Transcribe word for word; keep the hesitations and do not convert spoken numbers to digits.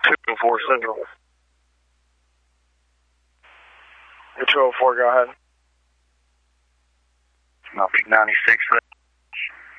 two oh four Central. two oh four, go ahead. I'll be ninety-six.